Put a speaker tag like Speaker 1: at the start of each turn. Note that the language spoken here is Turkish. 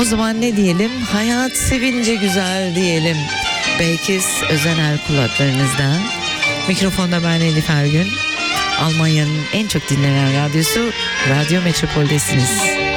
Speaker 1: O zaman ne diyelim? Hayat sevince güzel diyelim. Belkiz Özenel kulaklarınızda. Mikrofonda ben Elif Ergün. Almanya'nın en çok dinlenen radyosu Radyo Metropol'desiniz.